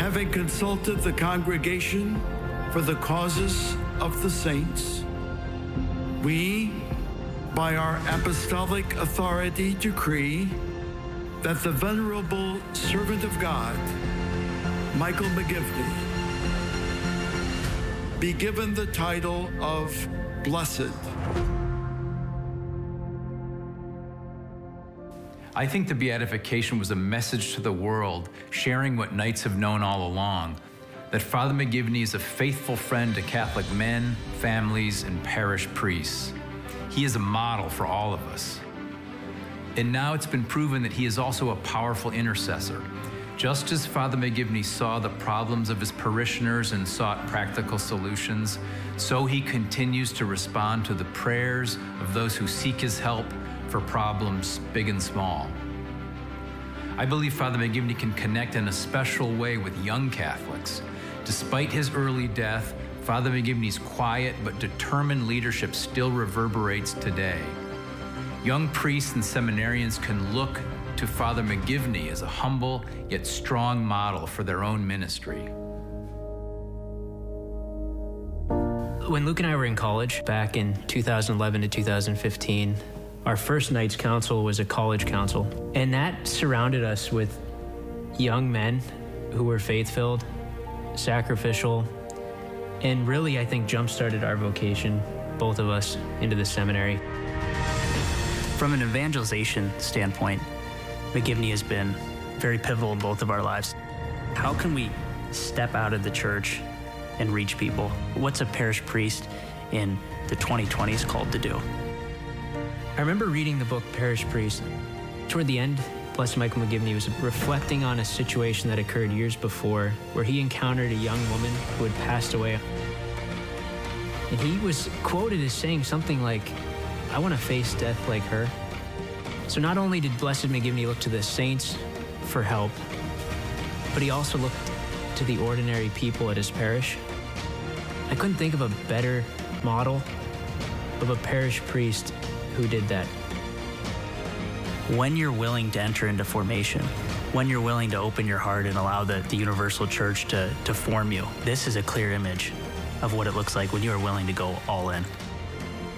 Having consulted the congregation for the causes of the saints, we, by our apostolic authority, decree that the venerable servant of God, Michael McGivney, be given the title of Blessed. I think the beatification was a message to the world, sharing what Knights have known all along, that Father McGivney is a faithful friend to Catholic men, families, and parish priests. He is a model for all of us. And now it's been proven that he is also a powerful intercessor. Just as Father McGivney saw the problems of his parishioners and sought practical solutions, so he continues to respond to the prayers of those who seek his help for problems big and small. I believe Father McGivney can connect in a special way with young Catholics. Despite his early death, Father McGivney's quiet but determined leadership still reverberates today. Young priests and seminarians can look to Father McGivney as a humble yet strong model for their own ministry. When Luke and I were in college back in 2011 to 2015, our first Knights Council was a college council, and that surrounded us with young men who were faith-filled, sacrificial, and really, I think, jump-started our vocation, both of us, into the seminary. From an evangelization standpoint, McGivney has been very pivotal in both of our lives. How can we step out of the church and reach people? What's a parish priest in the 2020s called to do? I remember reading the book Parish Priest. Toward the end, Blessed Michael McGivney was reflecting on a situation that occurred years before where he encountered a young woman who had passed away. And he was quoted as saying something like, "I want to face death like her." So not only did Blessed McGivney look to the saints for help, but he also looked to the ordinary people at his parish. I couldn't think of a better model of a parish priest who did that. When you're willing to enter into formation, when you're willing to open your heart and allow the universal church to form you, this is a clear image of what it looks like when you are willing to go all in.